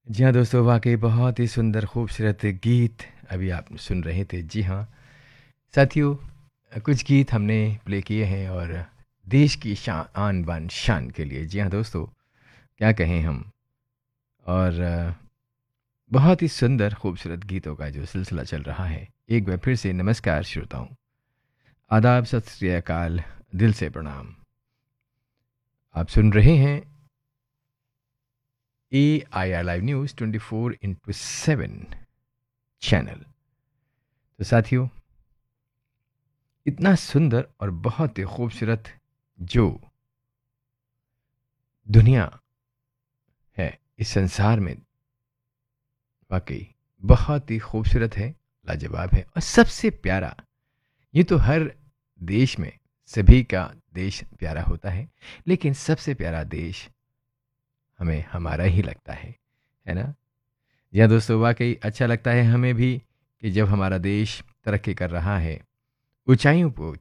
जी हाँ दोस्तों, वाक़ई बहुत ही सुंदर खूबसूरत गीत अभी आप सुन रहे थे। जी हाँ, साथियों, कुछ गीत हमने प्ले किए हैं और देश की आन बान शान के लिए। जी हाँ दोस्तों, क्या कहें हम। और बहुत ही सुंदर खूबसूरत गीतों का जो सिलसिला चल रहा है। एक बार फिर से नमस्कार श्रोताओं, आदाब, सत श्री अकाल, दिल से प्रणाम। आप सुन रहे हैं AIR लाइव न्यूज़ 24/7 चैनल। तो साथियों, इतना सुंदर और बहुत ही खूबसूरत जो दुनिया है इस संसार में, वाकई बहुत ही खूबसूरत है, लाजवाब है और सबसे प्यारा। ये तो हर देश में सभी का देश प्यारा होता है, लेकिन सबसे प्यारा देश हमें हमारा ही लगता है ना। यह दोस्तों, वाकई अच्छा लगता है हमें भी कि जब हमारा देश तरक्की कर रहा है, ऊंचाइयों को